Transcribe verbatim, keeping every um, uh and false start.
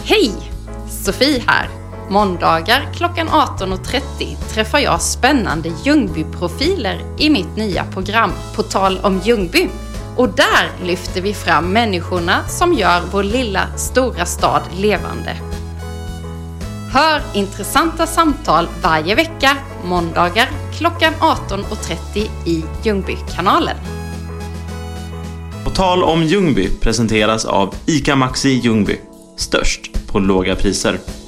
Hej! Sofie här. Måndagar klockan arton och trettio träffar jag spännande Ljungby-profiler i mitt nya program På tal om Ljungby. Och där lyfter vi fram människorna som gör vår lilla stora stad levande. Hör intressanta samtal varje vecka, måndagar klockan arton och trettio i Ljungby-kanalen. På tal om Ljungby presenteras av ICA Maxi Ljungby. Störst på låga priser.